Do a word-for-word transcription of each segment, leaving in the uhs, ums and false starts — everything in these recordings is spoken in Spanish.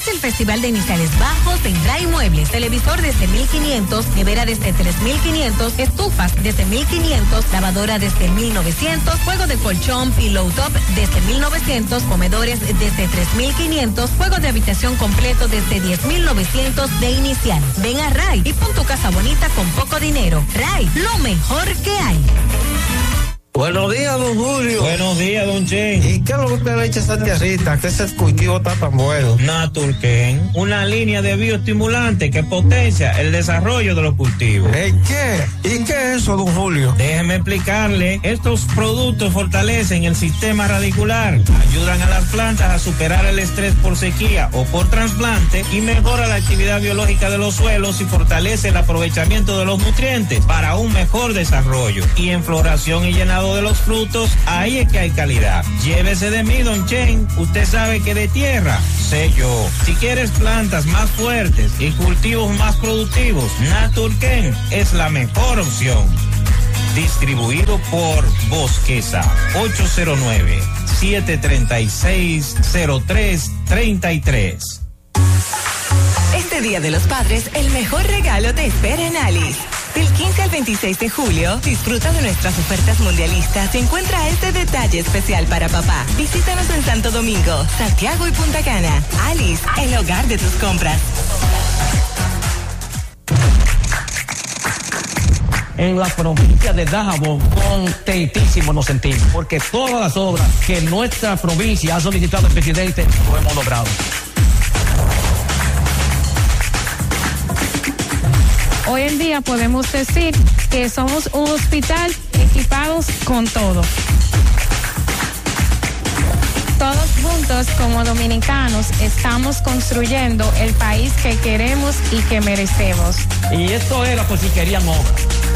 el Festival de Iniciales Bajos, tendrá inmuebles, televisor desde mil quinientos, nevera desde tres mil quinientos, estufas desde mil quinientos, lavadora desde mil novecientos, juego de colchón, pillow top desde mil novecientos, comedores desde tres mil quinientos, juego de habitación completo desde diez mil novecientos de inicial. Ven a Ray y pon tu casa bonita con poco dinero. Ray, lo mejor que hay. Buenos días, don Julio. Buenos días, don Chen. ¿Y qué es lo que usted le echa a esa tierrita? Que ese cultivo está tan bueno. Naturken, una línea de bioestimulante que potencia el desarrollo de los cultivos. ¿Eh, qué? ¿Y qué es eso, don Julio? Déjeme explicarle. Estos productos fortalecen el sistema radicular, ayudan a las plantas a superar el estrés por sequía o por trasplante y mejora la actividad biológica de los suelos y fortalece el aprovechamiento de los nutrientes para un mejor desarrollo. Y en floración y llenado de los frutos, ahí es que hay calidad. Llévese de mí, don Chen. Usted sabe que de tierra sé yo. Si quieres plantas más fuertes y cultivos más productivos, Naturken es la mejor opción. Distribuido por Bosqueza. Ocho cero nueve, siete tres seis, cero tres tres tres. Este Día de los Padres, el mejor regalo te espera en Alice. Del quince al veintiséis de julio, disfruta de nuestras ofertas mundialistas y encuentra este detalle especial para papá. Visítanos en Santo Domingo, Santiago y Punta Cana. Alice, el hogar de tus compras. En la provincia de Dajabón, contentísimo nos sentimos, porque todas las obras que nuestra provincia ha solicitado al presidente, lo hemos logrado. Hoy en día podemos decir que somos un hospital equipados con todo. Todos juntos como dominicanos estamos construyendo el país que queremos y que merecemos. Y esto era por si querían obras.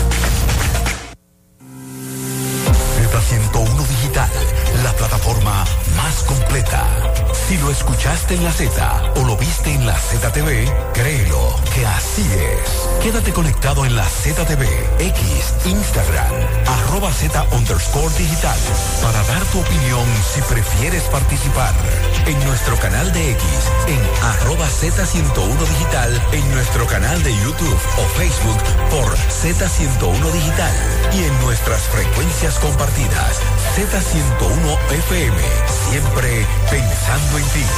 Z ciento uno Digital, la plataforma más completa. Si lo escuchaste en la Z o lo viste en la Z T V, créelo que así es. Quédate conectado en la Z T V, X, Instagram, arroba Z underscore digital, para dar tu opinión si prefieres participar. En nuestro canal de X, en arroba Z ciento uno digital, en nuestro canal de YouTube o Facebook por Z ciento uno digital y en nuestras frecuencias compartidas, Z ciento uno F M, siempre pensando en ti.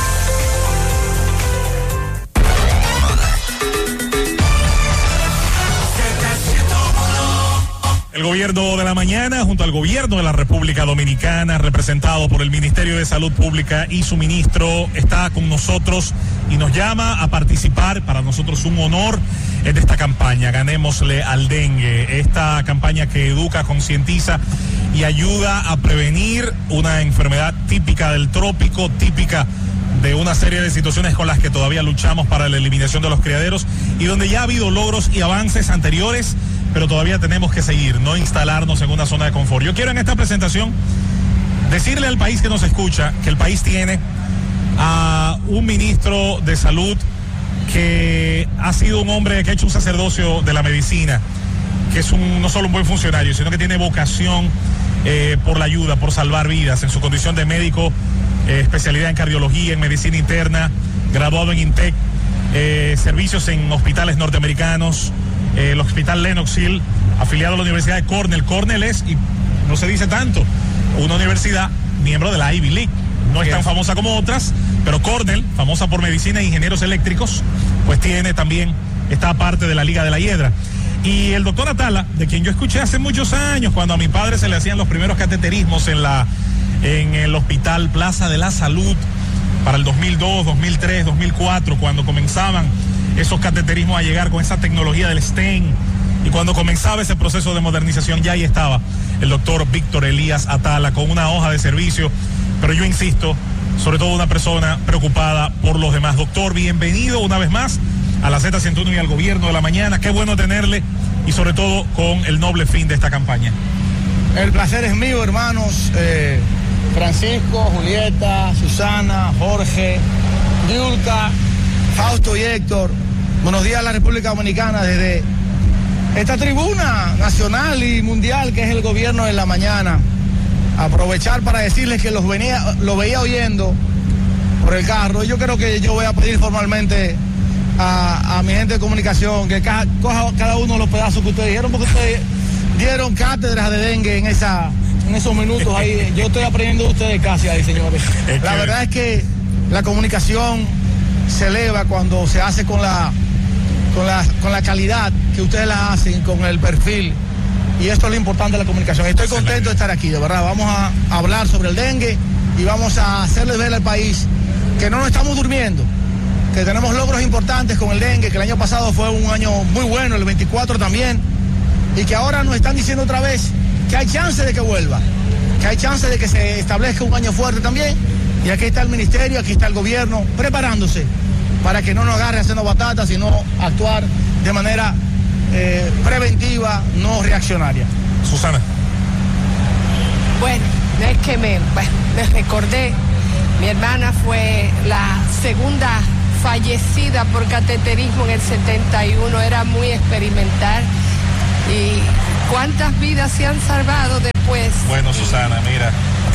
El gobierno de la mañana, junto al gobierno de la República Dominicana, representado por el Ministerio de Salud Pública y su ministro, está con nosotros y nos llama a participar. Para nosotros un honor de esta campaña, Ganémosle al Dengue, esta campaña que educa, concientiza y ayuda a prevenir una enfermedad típica del trópico, típica de una serie de situaciones con las que todavía luchamos para la eliminación de los criaderos y donde ya ha habido logros y avances anteriores, pero todavía tenemos que seguir, no instalarnos en una zona de confort. Yo quiero en esta presentación decirle al país que nos escucha que el país tiene a un ministro de salud que ha sido un hombre que ha hecho un sacerdocio de la medicina, que es un, no solo un buen funcionario, sino que tiene vocación eh, por la ayuda, por salvar vidas en su condición de médico, eh, especialidad en cardiología, en medicina interna, graduado en INTEC, eh, servicios en hospitales norteamericanos, eh, el Hospital Lenox Hill, afiliado a la Universidad de Cornell. Cornell es, y no se dice tanto, una universidad miembro de la Ivy League. No es tan famosa como otras, pero Cornell, famosa por medicina e ingenieros eléctricos, pues tiene también, está parte de la Liga de la Hiedra. Y el doctor Atala, de quien yo escuché hace muchos años, cuando a mi padre se le hacían los primeros cateterismos en la en el Hospital Plaza de la Salud, para el dos mil dos, dos mil tres, dos mil cuatro, cuando comenzaban esos cateterismos a llegar con esa tecnología del stent, y cuando comenzaba ese proceso de modernización, ya ahí estaba el doctor Víctor Elías Atala con una hoja de servicio, pero yo insisto, sobre todo una persona preocupada por los demás. Doctor, bienvenido una vez más a la Z ciento uno y al gobierno de la mañana. Qué bueno tenerle, y sobre todo con el noble fin de esta campaña. El placer es mío, hermanos. Eh, Francisco, Julieta, Susana, Jorge, Yulka, Fausto y Héctor. Buenos días a la República Dominicana desde esta tribuna nacional y mundial que es el gobierno de la mañana. Aprovechar para decirles que los venía, lo veía oyendo por el carro. Yo creo que yo voy a pedir formalmente a, a mi gente de comunicación que ca, coja cada uno de los pedazos que ustedes dijeron, porque ustedes dieron cátedras de dengue en esa en esos minutos ahí. Yo estoy aprendiendo de ustedes casi ahí, señores. La verdad es que la comunicación se eleva cuando se hace con la con la con la calidad que ustedes la hacen, con el perfil, y esto es lo importante de la comunicación. Estoy contento de estar aquí, de verdad. Vamos a hablar sobre el dengue y vamos a hacerles ver al país que no nos estamos durmiendo, que tenemos logros importantes con el dengue, que el año pasado fue un año muy bueno, el veinticuatro también, y que ahora nos están diciendo otra vez que hay chance de que vuelva, que hay chance de que se establezca un año fuerte también, y aquí está el ministerio, aquí está el gobierno preparándose para que no nos agarre haciendo batatas, sino actuar de manera eh, preventiva, no reaccionaria. Susana. Bueno, es que me, bueno, me recordé, mi hermana fue la segunda fallecida por cateterismo en el setenta y uno, era muy experimental, y cuántas vidas se han salvado después. Bueno, Susana, mira.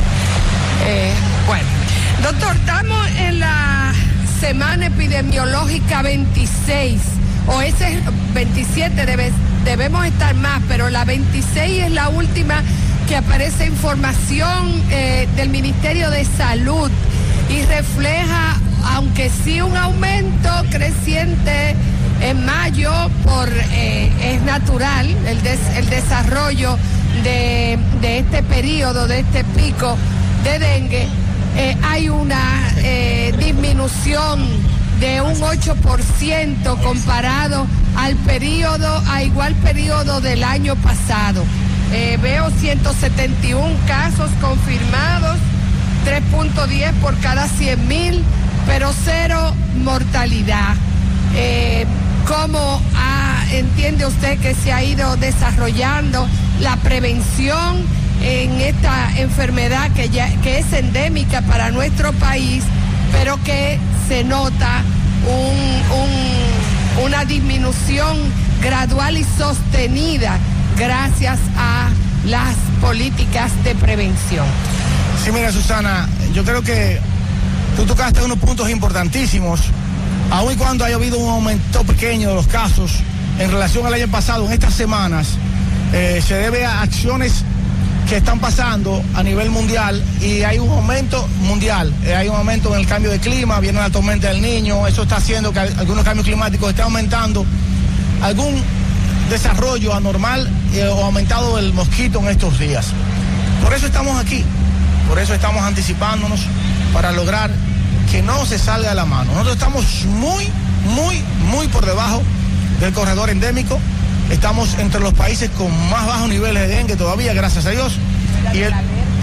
Eh, bueno, doctor, estamos en la semana epidemiológica veintiséis, o ese es veintisiete, debe, debemos estar más, pero la veintiséis es la última que aparece información eh, del Ministerio de Salud y refleja, aunque sí un aumento creciente en mayo, por eh, es natural el, des, el desarrollo de, de este periodo, de este pico de dengue, eh, hay una eh, disminución de un ocho por ciento comparado al periodo, a igual periodo del año pasado. Eh, veo ciento setenta y uno casos confirmados, tres punto diez por cada cien mil, pero cero mortalidad. Eh, ¿Cómo ah, entiende usted que se ha ido desarrollando la prevención en esta enfermedad que, ya, que es endémica para nuestro país, pero que se nota un, un, una disminución gradual y sostenida gracias a las políticas de prevención? Sí, mira, Susana, yo creo que tú tocaste unos puntos importantísimos. Aun y cuando haya habido un aumento pequeño de los casos en relación al año pasado, en estas semanas, eh, se debe a acciones que están pasando a nivel mundial, y hay un aumento mundial, eh, hay un aumento en el cambio de clima, viene la tormenta del Niño, eso está haciendo que algunos cambios climáticos estén aumentando, algún desarrollo anormal eh, o aumentado del mosquito en estos días. Por eso estamos aquí, por eso estamos anticipándonos para lograr que no se salga de la mano. Nosotros estamos muy, muy, muy por debajo del corredor endémico. Estamos entre los países con más bajos niveles de dengue todavía, gracias a Dios. Y el,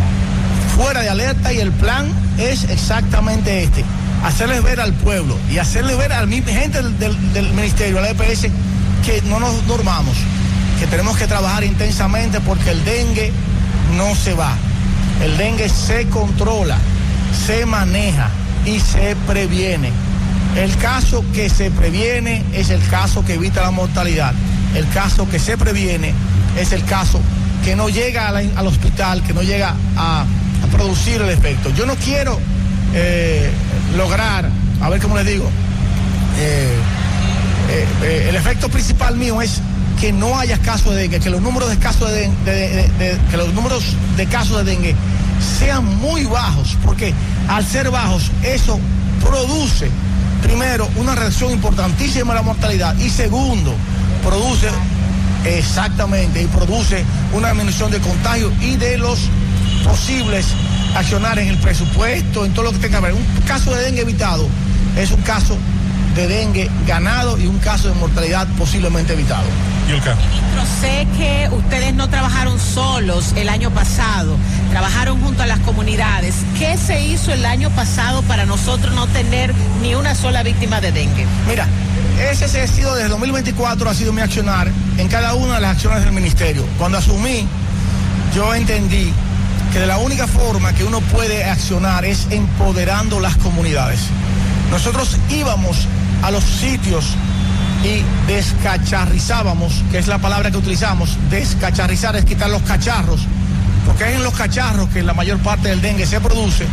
fuera de alerta, y el plan es exactamente este: hacerles ver al pueblo y hacerles ver a la gente del, del, del ministerio, a la E P S, que no nos dormamos, que tenemos que trabajar intensamente, porque el dengue no se va. El dengue se controla, se maneja y se previene. El caso que se previene es el caso que evita la mortalidad. El caso que se previene es el caso que no llega a la, al hospital, que no llega a, a producir el efecto. Yo no quiero eh, lograr, a ver cómo les digo, eh, eh, eh, el efecto principal mío es que no haya casos de dengue, que los números de casos de, de, de, de, de que los números de casos de dengue sean muy bajos, porque al ser bajos eso produce, primero, una reducción importantísima de la mortalidad, y segundo, produce exactamente y produce una disminución de contagio y de los posibles accionar en el presupuesto, en todo lo que tenga que ver. Un caso de dengue evitado es un caso de dengue ganado y un caso de mortalidad posiblemente evitado. Yulka. Ministro, sé que ustedes no trabajaron solos el año pasado, trabajaron junto a las comunidades. ¿Qué se hizo el año pasado para nosotros no tener ni una sola víctima de dengue? Mira, ese ha sido desde dos mil veinticuatro, ha sido mi accionar en cada una de las acciones del ministerio. Cuando asumí, yo entendí que de la única forma que uno puede accionar es empoderando las comunidades. Nosotros íbamos a los sitios y descacharrizábamos, que es la palabra que utilizamos. Descacharrizar es quitar los cacharros, porque es en los cacharros que la mayor parte del dengue se produce,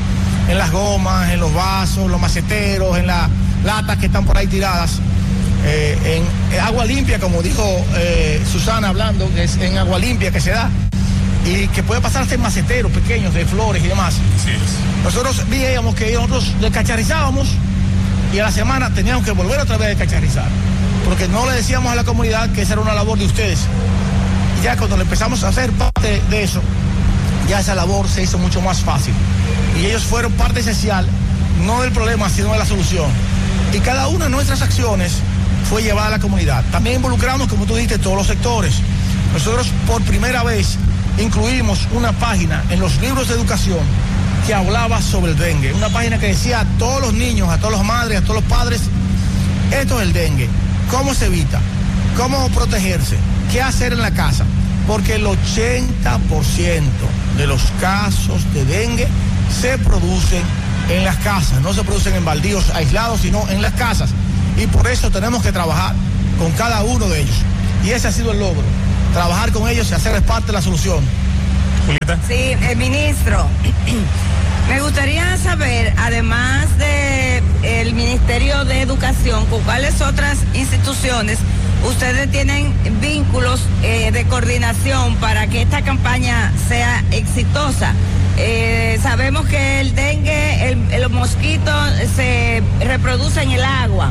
en las gomas, en los vasos, los maceteros, en las latas que están por ahí tiradas. Eh, en, en agua limpia, como dijo eh, Susana hablando, que es en agua limpia que se da y que puede pasar hasta en maceteros pequeños de flores y demás. Sí. Nosotros veíamos que nosotros descacharrizábamos y a la semana teníamos que volver otra vez a descacharrizar, porque no le decíamos a la comunidad que esa era una labor de ustedes. Y ya cuando le empezamos a hacer parte de eso, ya esa labor se hizo mucho más fácil. Y ellos fueron parte esencial, no del problema, sino de la solución. Y cada una de nuestras acciones fue llevada a la comunidad. También involucramos, como tú dijiste, todos los sectores. Nosotros por primera vez incluimos una página en los libros de educación que hablaba sobre el dengue. Una página que decía a todos los niños, a todas las madres, a todos los padres, esto es el dengue, cómo se evita, cómo protegerse, qué hacer en la casa. Porque el ochenta por ciento de los casos de dengue se producen en las casas, no se producen en baldíos aislados, sino en las casas. Y por eso tenemos que trabajar con cada uno de ellos. Y ese ha sido el logro, trabajar con ellos y hacerles parte de la solución. Julieta. Sí, el ministro, me gustaría saber, además del Ministerio de Educación, con cuáles otras instituciones ustedes tienen vínculos eh, de coordinación para que esta campaña sea exitosa. Eh, sabemos que el dengue, el, el mosquito se reproduce en el agua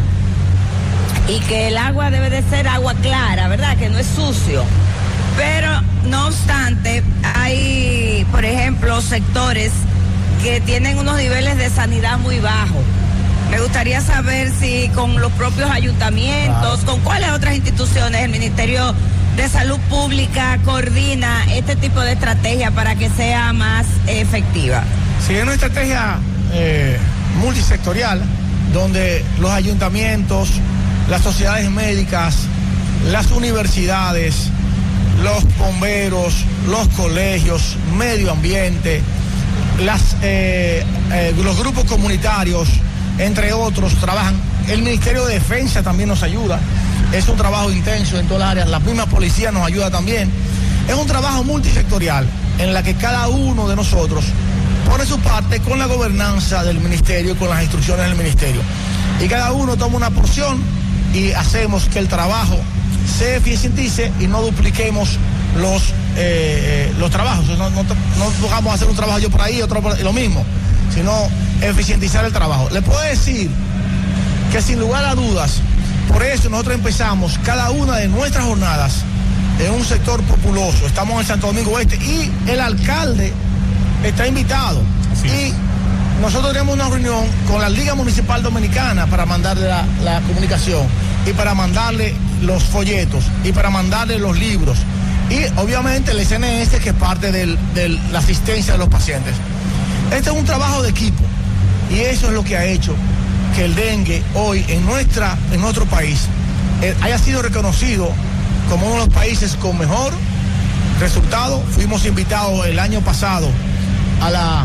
y que el agua debe de ser agua clara, ¿verdad? Que no es sucio. Pero no obstante, hay, por ejemplo, sectores que tienen unos niveles de sanidad muy bajos. Me gustaría saber si con los propios ayuntamientos, con cuáles otras instituciones el Ministerio de Salud Pública coordina este tipo de estrategia para que sea más efectiva. Sí, es una estrategia eh, multisectorial donde los ayuntamientos, las sociedades médicas, las universidades, los bomberos, los colegios, medio ambiente, las, eh, eh, los grupos comunitarios, entre otros, trabajan. El Ministerio de Defensa también nos ayuda. Es un trabajo intenso en todas las áreas. La misma policía nos ayuda también. Es un trabajo multisectorial en la que cada uno de nosotros pone su parte con la gobernanza del ministerio y con las instrucciones del ministerio. Y cada uno toma una porción y hacemos que el trabajo se eficientice y no dupliquemos los, eh, los trabajos. No, no, no vamos a hacer un trabajo yo por ahí, otro por ahí, lo mismo, sino eficientizar el trabajo. Le puedo decir que sin lugar a dudas, por eso nosotros empezamos cada una de nuestras jornadas en un sector populoso. Estamos en Santo Domingo Oeste y el alcalde está invitado. Sí. Y nosotros tenemos una reunión con la Liga Municipal Dominicana para mandarle la, la comunicación y para mandarle los folletos y para mandarle los libros. Y obviamente el S N S, que es parte de la asistencia de los pacientes. Este es un trabajo de equipo y eso es lo que ha hecho que el dengue hoy en, nuestra, en nuestro país eh, haya sido reconocido como uno de los países con mejor resultado. Fuimos invitados el año pasado a la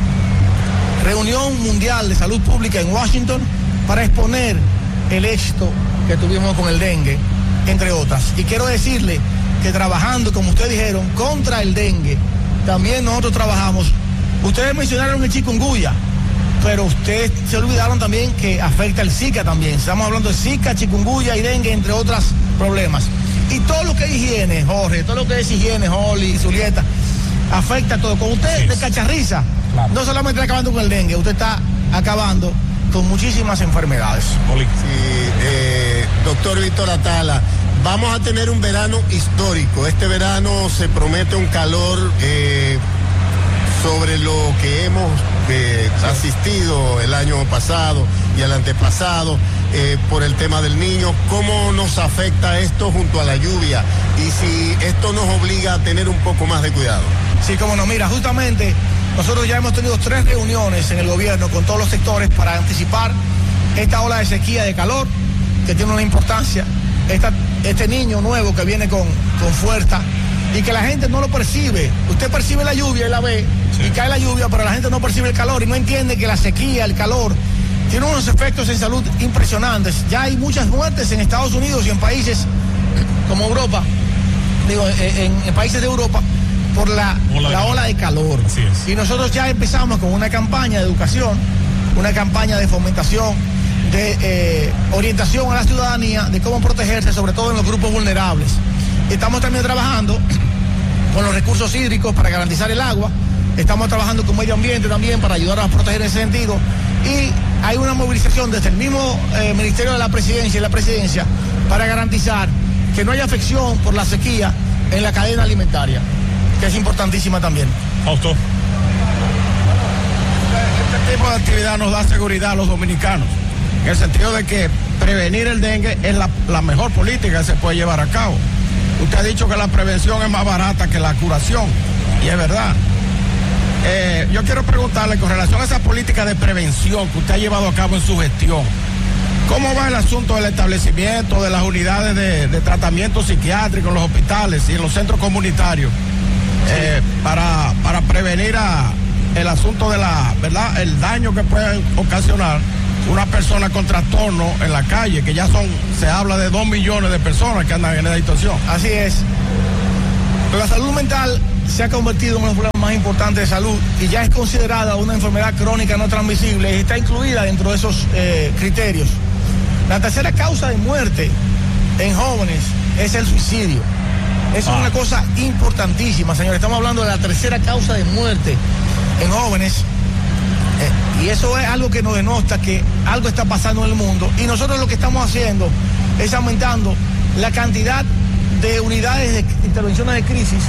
Reunión Mundial de Salud Pública en Washington para exponer el éxito que tuvimos con el dengue, entre otras. Y quiero decirle que trabajando, como ustedes dijeron, contra el dengue, también nosotros trabajamos. Ustedes mencionaron el chikungunya, pero ustedes se olvidaron también que afecta el Zika también. Estamos hablando de Zika, chikungunya y dengue, entre otros problemas. Y todo lo que es higiene, Jorge, todo lo que es higiene, Holly, Julieta, afecta todo. Con usted sí. descacharriza, claro. No solamente está acabando con el dengue, usted está acabando con muchísimas enfermedades. Sí, eh, doctor Víctor Atala, vamos a tener un verano histórico. Este verano se promete un calor eh, sobre lo que hemos eh, sí. asistido el año pasado y el antepasado eh, por el tema del niño. ¿Cómo nos afecta esto junto a la lluvia? Y si esto nos obliga a tener un poco más de cuidado. Sí, como no, mira, justamente nosotros ya hemos tenido tres reuniones en el gobierno con todos los sectores para anticipar esta ola de sequía, de calor, que tiene una importancia, esta, este niño nuevo que viene con, con fuerza y que la gente no lo percibe. Usted percibe la lluvia y la ve, sí. y cae la lluvia, pero la gente no percibe el calor y no entiende que la sequía, el calor, tiene unos efectos en salud impresionantes. Ya hay muchas muertes en Estados Unidos y en países como Europa, digo, en, en países de Europa, por la ola, la ola de calor. Así es. Y nosotros ya empezamos con una campaña de educación, una campaña de fomentación, de eh, orientación a la ciudadanía de cómo protegerse, sobre todo en los grupos vulnerables. Estamos también trabajando con los recursos hídricos para garantizar el agua. Estamos trabajando con medio ambiente también para ayudar a proteger en ese sentido. Y hay una movilización desde el mismo eh, Ministerio de la Presidencia y la Presidencia para garantizar que no haya afección por la sequía en la cadena alimentaria, que es importantísima también. Fausto. Este tipo de actividad nos da seguridad a los dominicanos, en el sentido de que prevenir el dengue es la, la mejor política que se puede llevar a cabo. Usted ha dicho que la prevención es más barata que la curación, y es verdad. Eh, yo quiero preguntarle con relación a esa política de prevención que usted ha llevado a cabo en su gestión, ¿cómo va el asunto del establecimiento de las unidades de, de tratamiento psiquiátrico en los hospitales y en los centros comunitarios eh, para, para prevenir a, el asunto de la, ¿verdad?, el daño que puede ocasionar una persona con trastorno en la calle, que ya son, se habla de dos millones de personas que andan en esa situación? Así es. La salud mental se ha convertido en uno de los problemas más importantes de salud y ya es considerada una enfermedad crónica no transmisible y está incluida dentro de esos eh, criterios. La tercera causa de muerte en jóvenes es el suicidio. Eso ah. es una cosa importantísima, señores. Estamos hablando de la tercera causa de muerte en jóvenes. Eh, y eso es algo que nos denota que algo está pasando en el mundo. Y nosotros lo que estamos haciendo es aumentando la cantidad de unidades de intervenciones de crisis.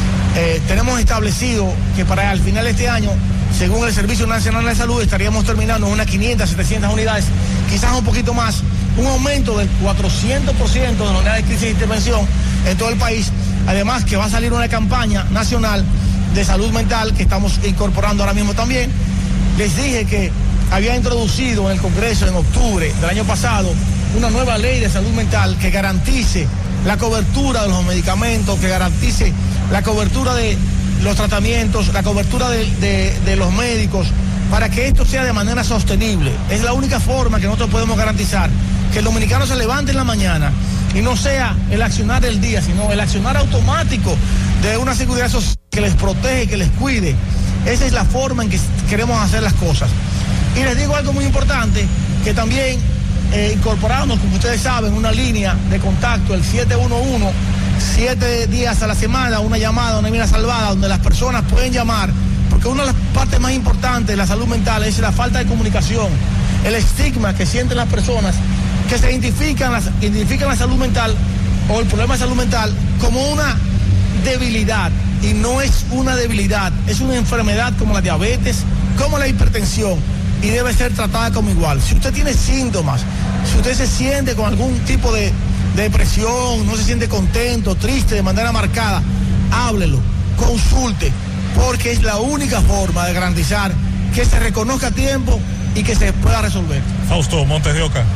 Eh, tenemos establecido que para el final de este año, según el Servicio Nacional de Salud, estaríamos terminando unas quinientas, setecientas unidades, quizás un poquito más, un aumento del cuatrocientos por ciento de las unidades de crisis de intervención en todo el país. Además que va a salir una campaña nacional de salud mental que estamos incorporando ahora mismo también. Les dije que había introducido en el Congreso en octubre del año pasado una nueva ley de salud mental que garantice la cobertura de los medicamentos, que garantice la cobertura de los tratamientos, la cobertura de, de, de los médicos, para que esto sea de manera sostenible. Es la única forma que nosotros podemos garantizar que el dominicano se levante en la mañana y no sea el accionar del día, sino el accionar automático de una seguridad social que les protege, que les cuide. Esa es la forma en que queremos hacer las cosas. Y les digo algo muy importante, que también eh, incorporamos, como ustedes saben, una línea de contacto, el siete uno uno, siete días a la semana, una llamada, una vida salvada, donde las personas pueden llamar, porque una de las partes más importantes de la salud mental es la falta de comunicación, el estigma que sienten las personas que se identifican, las, identifican la salud mental o el problema de salud mental como una debilidad, y no es una debilidad, es una enfermedad como la diabetes, como la hipertensión, y debe ser tratada como igual. Si usted tiene síntomas, si usted se siente con algún tipo de, de depresión, no se siente contento, triste de manera marcada, háblelo, consulte, porque es la única forma de garantizar que se reconozca a tiempo y que se pueda resolver. Fausto Montes de Oca.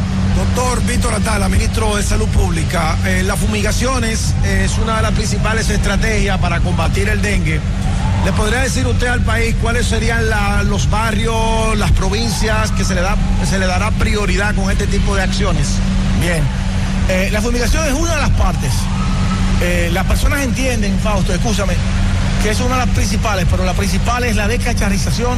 Doctor Víctor Atala, ministro de Salud Pública, eh, las fumigaciones eh, es una de las principales estrategias para combatir el dengue. ¿Le podría decir usted al país cuáles serían la, los barrios, las provincias que se le da, se le dará prioridad con este tipo de acciones? Bien, eh, la fumigación es una de las partes. Eh, las personas entienden, Fausto, escúchame, que es una de las principales, pero la principal es la descacharrización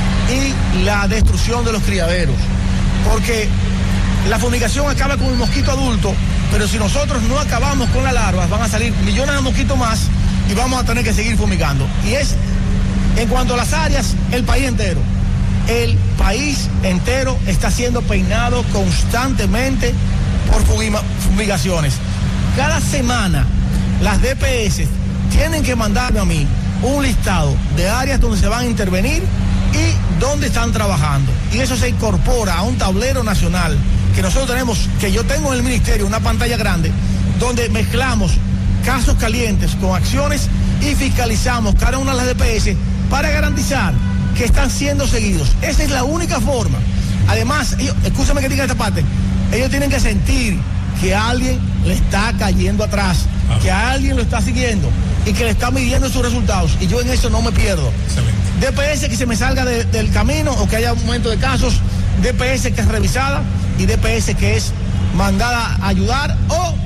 y la destrucción de los criaderos. Porque la fumigación acaba con el mosquito adulto, pero si nosotros no acabamos con las larvas, van a salir millones de mosquitos más y vamos a tener que seguir fumigando. Y es, en cuanto a las áreas, el país entero. El país entero está siendo peinado constantemente por fumigaciones. Cada semana, las D P S tienen que mandarme a mí un listado de áreas donde se van a intervenir y dónde están trabajando. Y eso se incorpora a un tablero nacional que nosotros tenemos, que yo tengo en el ministerio, una pantalla grande, donde mezclamos casos calientes con acciones y fiscalizamos cada una de las D P S para garantizar que están siendo seguidos. Esa es la única forma. Además, ellos, escúchame que diga esta parte, ellos tienen que sentir que alguien le está cayendo atrás, ah. que alguien lo está siguiendo y que le está midiendo sus resultados. Y yo en eso no me pierdo. Excelente. D P S que se me salga de, del camino o que haya un momento de casos, D P S que es revisada y D P S que es mandada a ayudar o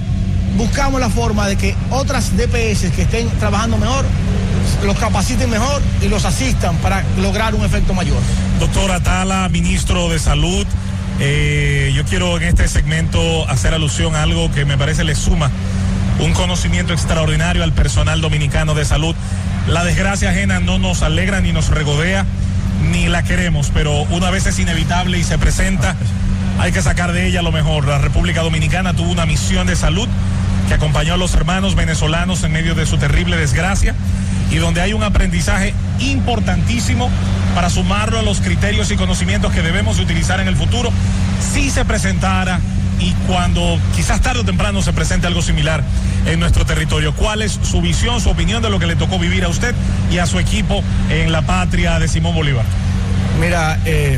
buscamos la forma de que otras D P S que estén trabajando mejor los capaciten mejor y los asistan para lograr un efecto mayor. Doctor Atala, ministro de Salud, eh, yo quiero en este segmento hacer alusión a algo que me parece le suma un conocimiento extraordinario al personal dominicano de salud. La desgracia ajena no nos alegra ni nos regodea, ni la queremos, pero una vez es inevitable y se presenta, hay que sacar de ella lo mejor. La República Dominicana tuvo una misión de salud que acompañó a los hermanos venezolanos en medio de su terrible desgracia y donde hay un aprendizaje importantísimo para sumarlo a los criterios y conocimientos que debemos utilizar en el futuro si se presentara y cuando quizás tarde o temprano se presente algo similar en nuestro territorio. ¿Cuál es su visión, su opinión de lo que le tocó vivir a usted y a su equipo en la patria de Simón Bolívar? Mira, eh,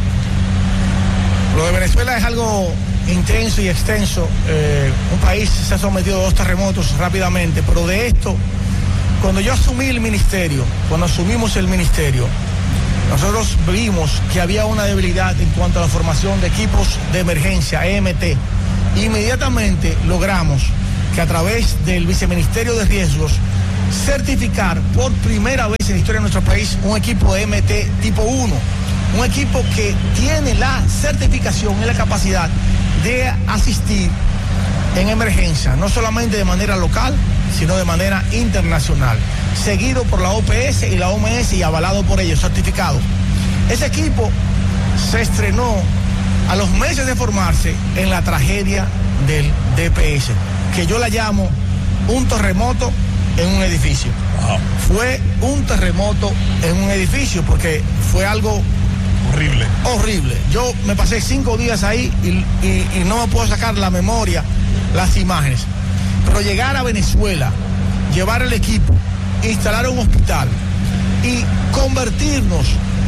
lo de Venezuela es algo intenso y extenso. Eh, un país se ha sometido a dos terremotos rápidamente, pero de esto, cuando yo asumí el ministerio, cuando asumimos el ministerio, nosotros vimos que había una debilidad en cuanto a la formación de equipos de emergencia, E M T. Inmediatamente logramos que a través del Viceministerio de Riesgos certificar por primera vez en la historia de nuestro país un equipo E M T tipo uno, un equipo que tiene la certificación y la capacidad de asistir en emergencia, no solamente de manera local, sino de manera internacional, seguido por la O P S y la O M S y avalado por ellos, certificado. Ese equipo se estrenó a los meses de formarse en la tragedia del D P S, que yo la llamo un terremoto en un edificio. Wow. Fue un terremoto en un edificio porque fue algo horrible. Horrible. Yo me pasé cinco días ahí y, y, y no me puedo sacar la memoria las imágenes. Pero llegar a Venezuela, llevar el equipo, instalar un hospital y convertirnos,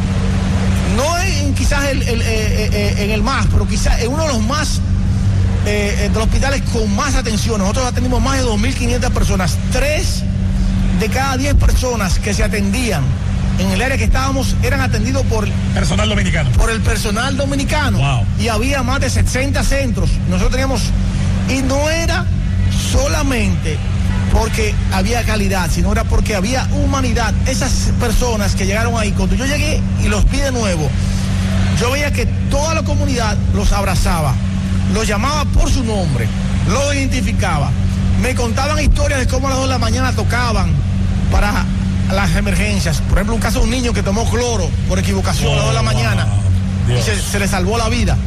no en quizás el, el, eh, eh, en el más, pero quizás en uno de los más, eh, de los hospitales con más atención. Nosotros atendimos más de dos mil quinientas personas. Tres de cada diez personas que se atendían en el área que estábamos eran atendidos por personal dominicano. Por el personal dominicano. Wow. Y había más de sesenta centros. Nosotros teníamos, y no era solamente porque había calidad, sino era porque había humanidad. Esas personas que llegaron ahí, cuando yo llegué y los vi de nuevo, yo veía que toda la comunidad los abrazaba, los llamaba por su nombre, los identificaba, me contaban historias de cómo a las dos de la mañana tocaban para las emergencias. Por ejemplo, un caso de un niño que tomó cloro por equivocación oh, a las dos de la mañana wow. y se, se le salvó la vida.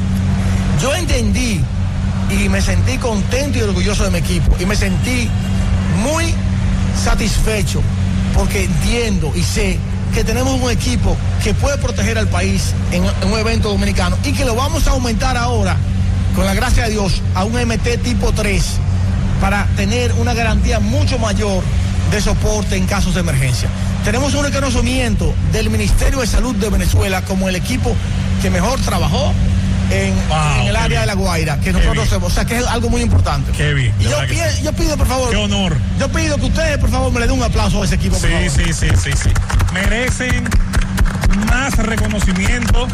Yo entendí y me sentí contento y orgulloso de mi equipo y me sentí muy satisfecho porque entiendo y sé que tenemos un equipo que puede proteger al país en, en un evento dominicano y que lo vamos a aumentar ahora con la gracia de Dios a un M T tipo tres para tener una garantía mucho mayor de soporte en casos de emergencia. Tenemos un reconocimiento del Ministerio de Salud de Venezuela como el equipo que mejor trabajó En, wow, en el área bien. de La Guaira, que nosotros hacemos, o sea que es algo muy importante. Qué bien. Y yo, pido, yo pido, por favor. Qué honor. Yo pido que ustedes, por favor, me le den un aplauso a ese equipo. Sí, sí, sí, sí, sí. Merecen más reconocimiento,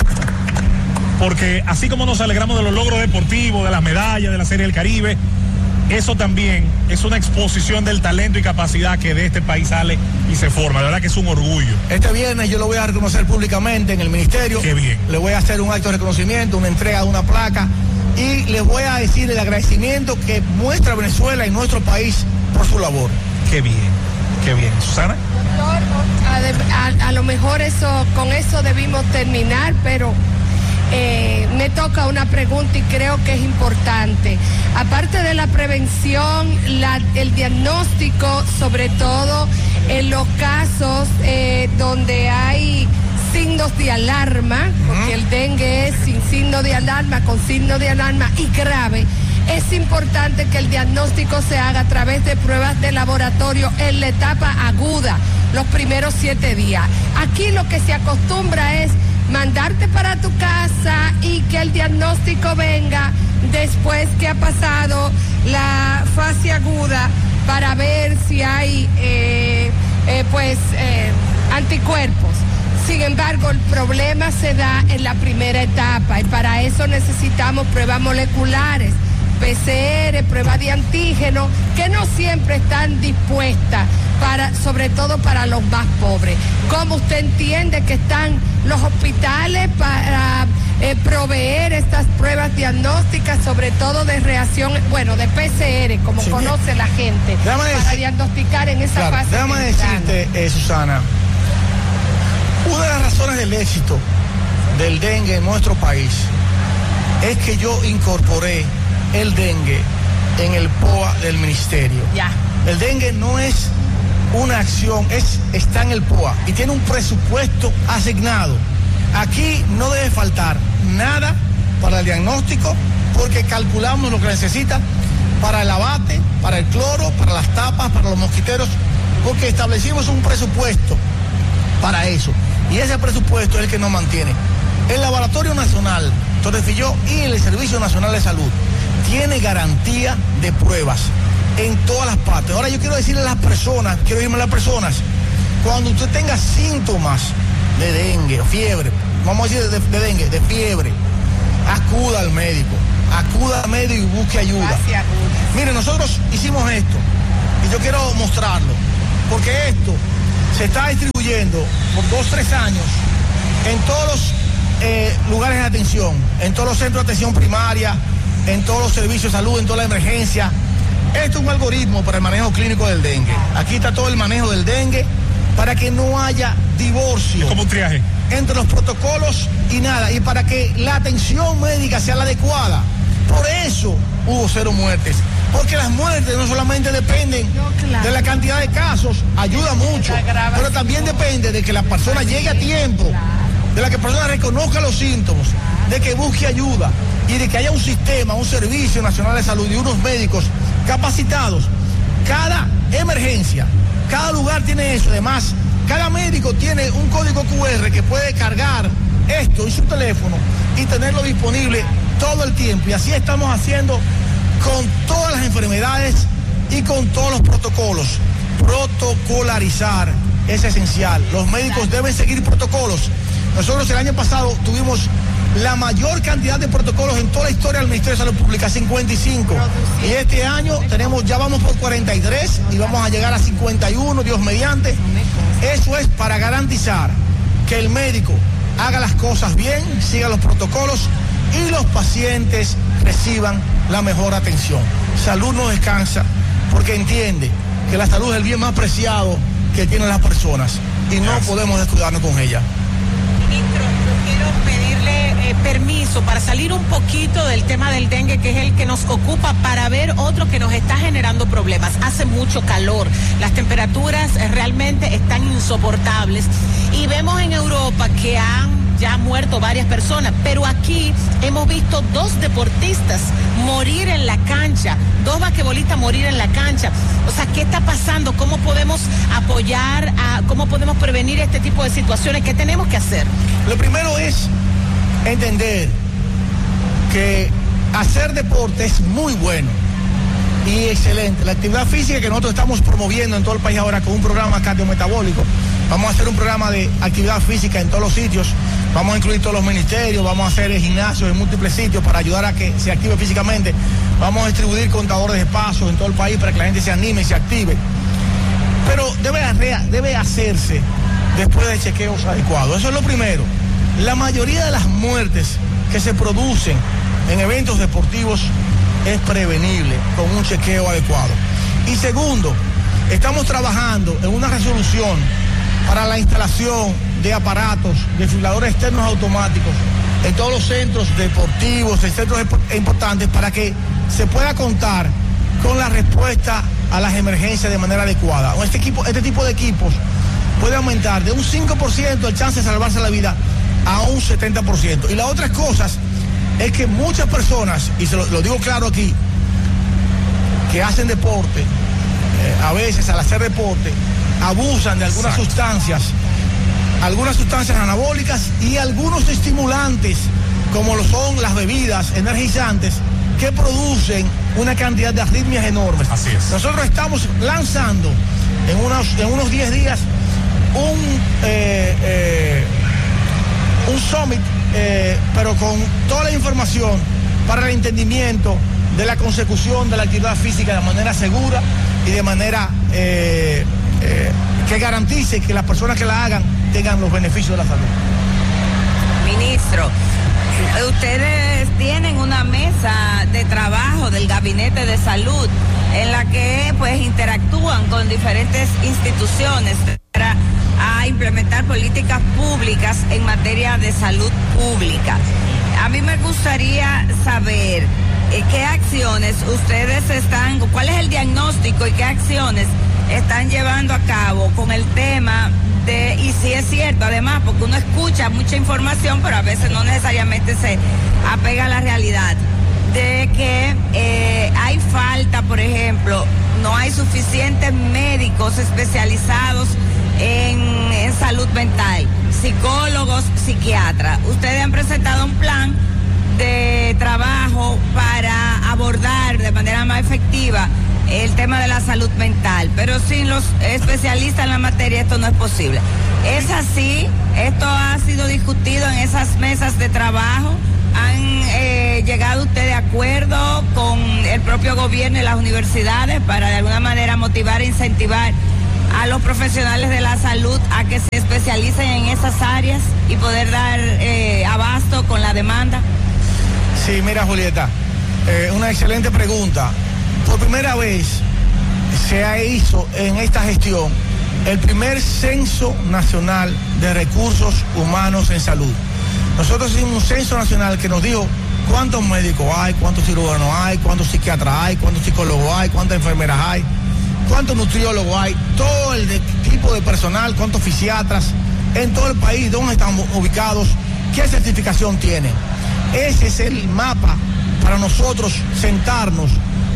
porque así como nos alegramos de los logros deportivos, de las medallas, de la Serie del Caribe, eso también es una exposición del talento y capacidad que de este país sale y se forma. La verdad que es un orgullo. Este viernes yo lo voy a reconocer públicamente en el ministerio. Qué bien. Le voy a hacer un acto de reconocimiento, una entrega de una placa y les voy a decir el agradecimiento que muestra Venezuela y nuestro país por su labor. Qué bien, qué bien. Susana. Doctor, a, a, a lo mejor eso, con eso debimos terminar, pero Eh, me toca una pregunta y creo que es importante. Aparte de la prevención, la, el diagnóstico, sobre todo en los casos eh, donde hay signos de alarma, porque el dengue es sin signo de alarma, con signo de alarma y grave, es importante que el diagnóstico se haga a través de pruebas de laboratorio en la etapa aguda, los primeros siete días. Aquí lo que se acostumbra es mandarte para tu casa y que el diagnóstico venga después que ha pasado la fase aguda para ver si hay eh, eh, pues eh, anticuerpos. Sin embargo, el problema se da en la primera etapa y para eso necesitamos pruebas moleculares P C R, pruebas de antígeno, que no siempre están dispuestas, para, sobre todo para los más pobres. ¿Cómo usted entiende que están los hospitales para eh, proveer estas pruebas diagnósticas, sobre todo de reacción, bueno, de P C R, como sí, conoce la gente, para decir, diagnosticar en esa claro, fase? Déjame decirte, eh, Susana, una de las razones del éxito del dengue en nuestro país es que yo incorporé el dengue en el P O A del ministerio. Ya. El dengue no es una acción, es, está en el P O A y tiene un presupuesto asignado. Aquí no debe faltar nada para el diagnóstico, porque calculamos lo que necesita para el abate, para el cloro, para las tapas, para los mosquiteros, porque establecimos un presupuesto para eso. Y ese presupuesto es el que nos mantiene. El Laboratorio Nacional Torres Filló y el Servicio Nacional de Salud tiene garantía de pruebas en todas las partes. Ahora yo quiero decirle a las personas, quiero decirle a las personas, cuando usted tenga síntomas de dengue, fiebre, vamos a decir de, de dengue, de fiebre, acuda al médico, acuda al médico y busque ayuda. Gracias. Mire, nosotros hicimos esto y yo quiero mostrarlo, porque esto se está distribuyendo por dos, tres años en todos los eh, lugares de atención, en todos los centros de atención primaria, en todos los servicios de salud, en toda la emergencia. Esto es un algoritmo para el manejo clínico del dengue. Aquí está todo el manejo del dengue para que no haya divorcio. Es como un triaje. Entre los protocolos y nada, y para que la atención médica sea la adecuada. Por eso hubo cero muertes. Porque las muertes no solamente dependen no, claro. de la cantidad de casos, ayuda mucho, pero también depende de que la persona llegue a tiempo, de la que la persona reconozca los síntomas, de que busque ayuda y de que haya un sistema, un servicio nacional de salud y unos médicos capacitados. Cada emergencia, cada lugar tiene eso. Además, cada médico tiene un código cu erre que puede cargar esto en su teléfono y tenerlo disponible todo el tiempo. Y así estamos haciendo con todas las enfermedades y con todos los protocolos. Protocolarizar es esencial. Los médicos deben seguir protocolos. Nosotros el año pasado tuvimos la mayor cantidad de protocolos en toda la historia del Ministerio de Salud Pública, cincuenta y cinco. Y este año tenemos, ya vamos por cuarenta y tres y vamos a llegar a cincuenta y uno, Dios mediante. Eso es para garantizar que el médico haga las cosas bien, siga los protocolos y los pacientes reciban la mejor atención. Salud no descansa porque entiende que la salud es el bien más preciado que tienen las personas y no podemos descuidarnos con ella. Ministro, yo quiero pedirle eh, permiso para salir un poquito del tema del dengue, que es el que nos ocupa, para ver otro que nos está generando problemas. Hace mucho calor, las temperaturas eh, realmente están insoportables y vemos en Europa que han ya muerto varias personas, pero aquí hemos visto dos deportistas morir en la cancha, dos basquetbolistas morir en la cancha. O sea, ¿qué está pasando? ¿Cómo podemos apoyar, a, cómo podemos prevenir este tipo de situaciones? ¿Qué tenemos que hacer? Lo primero es entender que hacer deporte es muy bueno y excelente. La actividad física que nosotros estamos promoviendo en todo el país ahora con un programa cardiometabólico. Vamos a hacer un programa de actividad física en todos los sitios. Vamos a incluir todos los ministerios, vamos a hacer gimnasios en múltiples sitios para ayudar a que se active físicamente. Vamos a distribuir contadores de pasos en todo el país para que la gente se anime y se active. Pero debe, debe hacerse después de chequeos adecuados. Eso es lo primero. La mayoría de las muertes que se producen en eventos deportivos es prevenible con un chequeo adecuado. Y segundo, estamos trabajando en una resolución para la instalación de aparatos, desfibriladores externos automáticos en todos los centros deportivos, en centros importantes, para que se pueda contar con la respuesta a las emergencias de manera adecuada. Este, equipo, este tipo de equipos puede aumentar de un cinco por ciento el chance de salvarse la vida a un setenta por ciento. Y las otras cosas es que muchas personas, y se lo, lo digo claro aquí, que hacen deporte, eh, a veces al hacer deporte, abusan de algunas Exacto. sustancias, algunas sustancias anabólicas y algunos estimulantes, como lo son las bebidas energizantes, que producen una cantidad de arritmias enormes. Así es. Nosotros estamos lanzando en unos, en unos diez días un, eh, eh, un summit, eh, pero con toda la información para el entendimiento de la consecución de la actividad física de manera segura y de manera eh, eh, que garantice que las personas que la hagan tengan los beneficios de la salud. Ministro, ustedes tienen una mesa de trabajo del Gabinete de Salud en la que pues interactúan con diferentes instituciones para a implementar políticas públicas en materia de salud pública. A mí me gustaría saber eh, qué acciones ustedes están, cuál es el diagnóstico y qué acciones están llevando a cabo con el tema de, y si es cierto, además, porque uno escucha mucha información, pero a veces no necesariamente se apega a la realidad, de que eh, hay falta, por ejemplo, no hay suficientes médicos especializados en, en salud mental, psicólogos, psiquiatras. Ustedes han presentado un plan de trabajo para abordar de manera más efectiva el tema de la salud mental, pero sin los especialistas en la materia esto no es posible. ¿Es así? ¿Esto ha sido discutido en esas mesas de trabajo? ¿Han eh, llegado ustedes de acuerdo con el propio gobierno y las universidades para de alguna manera motivar e incentivar a los profesionales de la salud a que se especialicen en esas áreas y poder dar eh, abasto con la demanda? Sí, mira, Julieta, eh, una excelente pregunta. Por primera vez se hizo en esta gestión el primer censo nacional de recursos humanos en salud. Nosotros hicimos un censo nacional que nos dijo cuántos médicos hay, cuántos cirujanos hay, cuántos psiquiatras hay, cuántos psicólogos hay, cuántas enfermeras hay, cuántos nutriólogos hay, todo el de, tipo de personal, cuántos fisiatras en todo el país, dónde están ubicados, qué certificación tienen. Ese es el mapa para nosotros sentarnos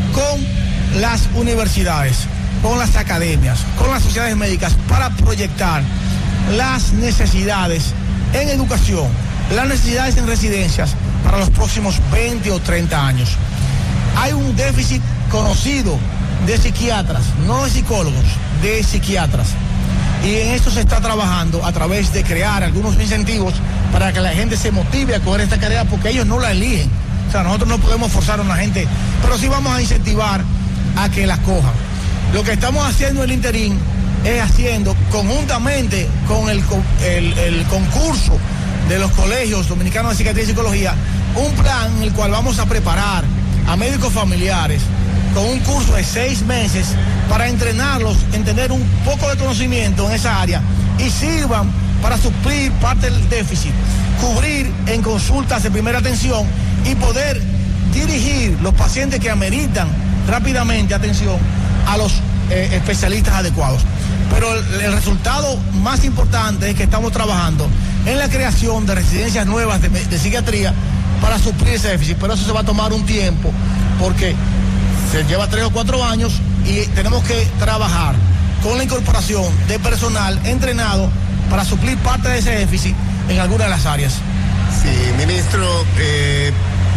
con las universidades, con las academias, con las sociedades médicas para proyectar las necesidades en educación, las necesidades en residencias para los próximos veinte o treinta años. Hay un déficit conocido de psiquiatras, no de psicólogos, de psiquiatras. Y en esto se está trabajando a través de crear algunos incentivos para que la gente se motive a coger esta carrera porque ellos no la eligen. O sea, nosotros no podemos forzar a una gente, pero sí vamos a incentivar a que la cojan. Lo que estamos haciendo en el interín es haciendo conjuntamente con el, el, el concurso de los colegios dominicanos de psiquiatría y psicología, un plan en el cual vamos a preparar a médicos familiares con un curso de seis meses para entrenarlos en tener un poco de conocimiento en esa área y sirvan para suplir parte del déficit, cubrir en consultas de primera atención y poder dirigir los pacientes que ameritan rápidamente atención a los eh, especialistas adecuados. Pero el, el resultado más importante es que estamos trabajando en la creación de residencias nuevas de, de psiquiatría para suplir ese déficit, pero eso se va a tomar un tiempo porque se lleva tres o cuatro años y tenemos que trabajar con la incorporación de personal entrenado para suplir parte de ese déficit en algunas de las áreas. Sí, ministro, eh,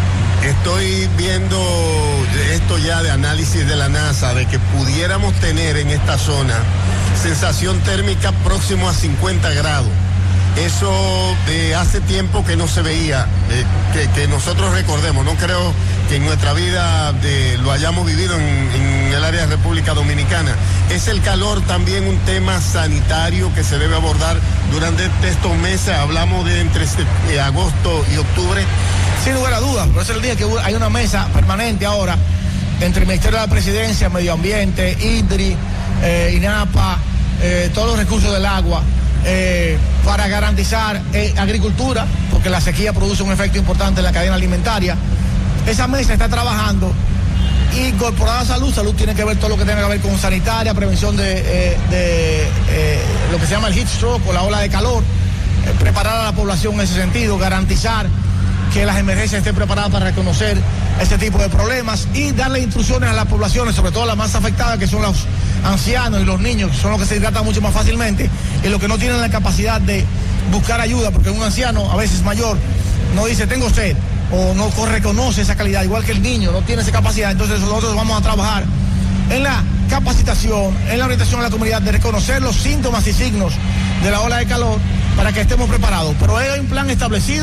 estoy viendo esto ya de análisis de la NASA, de que pudiéramos tener en esta zona sensación térmica próximo a cincuenta grados. Eso eh, hace tiempo que no se veía, eh, que, que nosotros recordemos. No creo que en nuestra vida eh, lo hayamos vivido en, en el área de República Dominicana. ¿Es el calor también un tema sanitario que se debe abordar durante estos meses? Hablamos de entre eh, agosto y octubre. Sin lugar a dudas, por eso el día que hay una mesa permanente ahora entre el Ministerio de la Presidencia, Medio Ambiente, INDRI, eh, INAPA, eh, todos los recursos del agua, eh, para garantizar eh, agricultura, porque la sequía produce un efecto importante en la cadena alimentaria. Esa mesa está trabajando y incorporada a salud. Salud tiene que ver todo lo que tenga que ver con sanitaria, prevención de, eh, de eh, lo que se llama el heat stroke o la ola de calor, eh, preparar a la población en ese sentido, garantizar que las emergencias estén preparadas para reconocer este tipo de problemas y darle instrucciones a las poblaciones, sobre todo las más afectadas, que son los ancianos y los niños, que son los que se hidratan mucho más fácilmente y los que no tienen la capacidad de buscar ayuda, porque un anciano, a veces mayor, no dice tengo sed o no reconoce esa calidad, igual que el niño no tiene esa capacidad. Entonces nosotros vamos a trabajar en la capacitación, en la orientación a la comunidad de reconocer los síntomas y signos de la ola de calor para que estemos preparados. Pero hay un plan establecido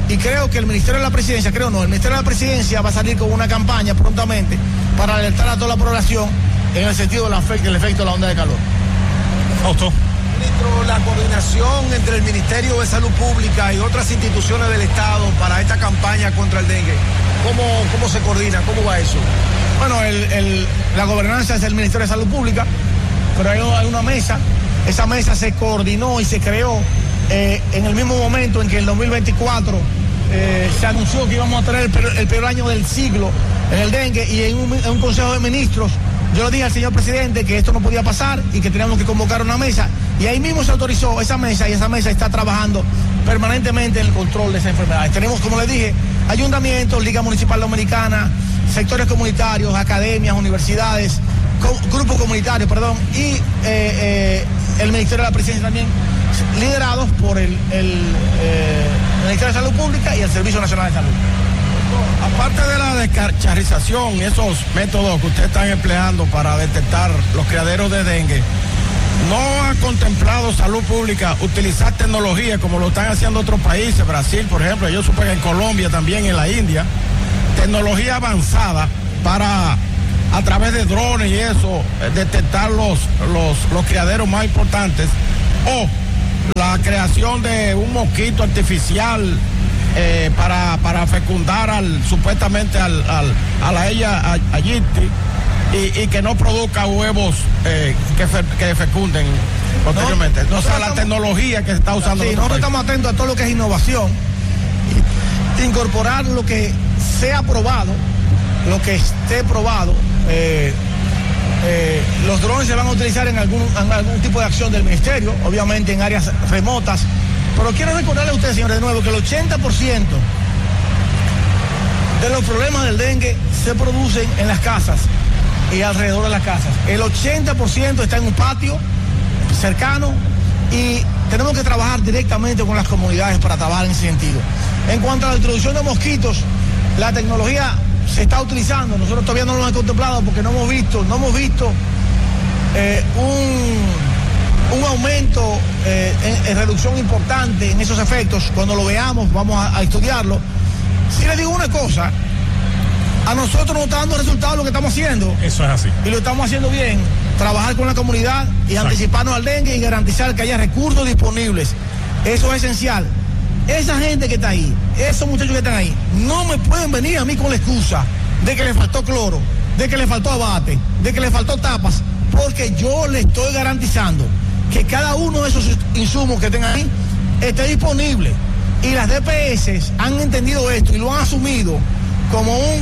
y creo que el Ministerio de la Presidencia, creo no, el Ministerio de la Presidencia va a salir con una campaña prontamente para alertar a toda la población en el sentido del efecto, del efecto de la onda de calor. Fausto. Ministro, la coordinación entre el Ministerio de Salud Pública y otras instituciones del Estado para esta campaña contra el dengue, ¿cómo, cómo se coordina? ¿Cómo va eso? Bueno, el, el, la gobernanza es el Ministerio de Salud Pública, pero hay, hay una mesa, esa mesa se coordinó y se creó eh, en el mismo momento en que el dos mil veinticuatro eh, se anunció que íbamos a tener el peor, el peor año del siglo en el dengue, y en un, en un Consejo de Ministros yo le dije al señor presidente que esto no podía pasar y que teníamos que convocar una mesa, y ahí mismo se autorizó esa mesa, y esa mesa está trabajando permanentemente en el control de esas enfermedades. Tenemos, como les dije, ayuntamientos, Liga Municipal Dominicana, sectores comunitarios, academias, universidades, co grupos comunitarios, perdón, y eh, eh, el Ministerio de la Presidencia también, liderados por el, el eh, Ministerio de Salud Pública y el Servicio Nacional de Salud. Aparte de la descacharrización y esos métodos que ustedes están empleando para detectar los criaderos de dengue, ¿no ha contemplado Salud Pública utilizar tecnología como lo están haciendo otros países? Brasil, por ejemplo, yo supe que en Colombia, también en la India, tecnología avanzada para, a través de drones y eso, detectar los, los, los criaderos más importantes, o la creación de un mosquito artificial eh, para, para fecundar al, supuestamente al, al, a la ella allí y, y que no produzca huevos eh, que, fe, que fecunden posteriormente. No, o sea, la estamos, tecnología que se está usando. Sí, nosotros país. Estamos atentos a todo lo que es innovación, incorporar lo que sea probado, lo que esté probado. Eh, eh, los drones se van a utilizar en algún, en algún tipo de acción del ministerio, obviamente en áreas remotas, pero quiero recordarle a ustedes, señores, de nuevo, que el ochenta por ciento de los problemas del dengue se producen en las casas y alrededor de las casas. El ochenta por ciento está en un patio cercano, y tenemos que trabajar directamente con las comunidades para trabajar en ese sentido. En cuanto a la introducción de mosquitos, la tecnología se está utilizando, nosotros todavía no lo hemos contemplado porque no hemos visto, no hemos visto eh, un, un aumento eh, en, en reducción importante en esos efectos. Cuando lo veamos vamos a, a estudiarlo. Si les digo una cosa, a nosotros nos está dando resultados lo que estamos haciendo. Eso es así. Y lo estamos haciendo bien. Trabajar con la comunidad y Exacto. anticiparnos al dengue y garantizar que haya recursos disponibles. Eso es esencial. Esa gente que está ahí, esos muchachos que están ahí, no me pueden venir a mí con la excusa de que le faltó cloro, de que le faltó abate, de que le faltó tapas, porque yo le estoy garantizando que cada uno de esos insumos que tengan ahí esté disponible. Y las D P S han entendido esto y lo han asumido como un,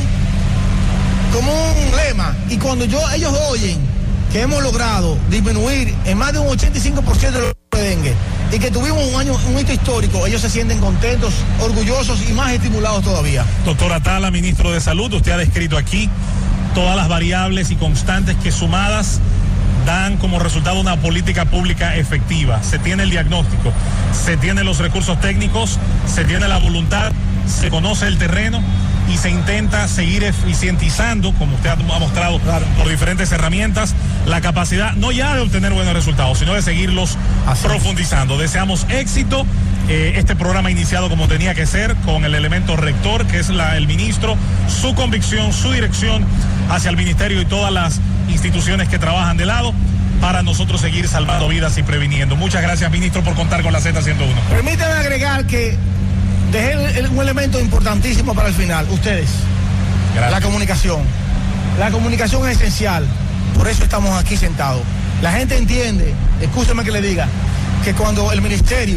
como un lema. Y cuando yo, ellos oyen que hemos logrado disminuir en más de un ochenta y cinco por ciento de los de dengue y que tuvimos un año, un hito histórico, ellos se sienten contentos, orgullosos y más estimulados todavía. Doctor Atala, ministro de Salud, usted ha descrito aquí todas las variables y constantes que sumadas dan como resultado una política pública efectiva. Se tiene el diagnóstico, se tienen los recursos técnicos, se tiene la voluntad, se conoce el terreno y se intenta seguir eficientizando, como usted ha mostrado, claro, por diferentes herramientas, la capacidad no ya de obtener buenos resultados, sino de seguirlos Así profundizando. Es. Deseamos éxito. Eh, este programa iniciado como tenía que ser, con el elemento rector, que es la, el ministro, su convicción, su dirección hacia el ministerio y todas las instituciones que trabajan de lado, para nosotros seguir salvando vidas y previniendo. Muchas gracias, ministro, por contar con la Z ciento uno. Permítame agregar que dejé el, el, un elemento importantísimo para el final. Ustedes, gracias. La comunicación. La comunicación es esencial, por eso estamos aquí sentados. La gente entiende, escúcheme que le diga, que cuando el ministerio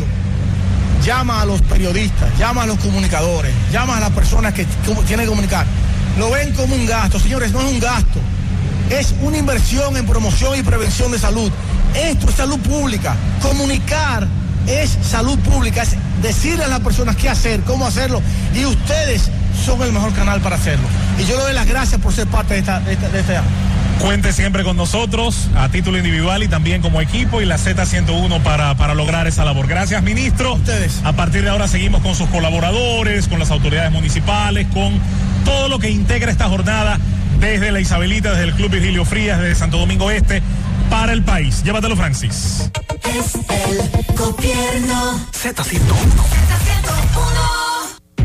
llama a los periodistas, llama a los comunicadores, llama a las personas que tienen que comunicar, lo ven como un gasto. Señores, no es un gasto, es una inversión en promoción y prevención de salud. Esto es salud pública. Comunicar es salud pública, es decirle a las personas qué hacer, cómo hacerlo, y ustedes son el mejor canal para hacerlo. Y yo le doy las gracias por ser parte de esta, de esta, de esta. Cuente siempre con nosotros, a título individual y también como equipo, y la Z ciento uno para, para lograr esa labor. Gracias, ministro. A ustedes. A partir de ahora seguimos con sus colaboradores, con las autoridades municipales, con todo lo que integra esta jornada desde la Isabelita, desde el Club Virgilio Frías, desde Santo Domingo Este, para el país. Llévatelo, Francis. Es el gobierno. Z ciento uno. Z ciento uno.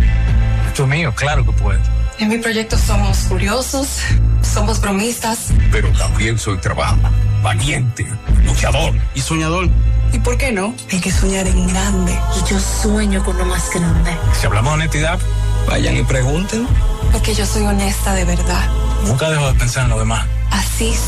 proyecto mío, claro que puedo. En mi proyecto somos curiosos, somos bromistas. Pero también soy trabajador, valiente, luchador y soñador. ¿Y por qué no? Hay que soñar en grande. Y yo sueño con lo más grande. Si hablamos de honestidad, vayan y pregunten. Porque yo soy honesta de verdad. Nunca dejo de pensar en lo demás. Así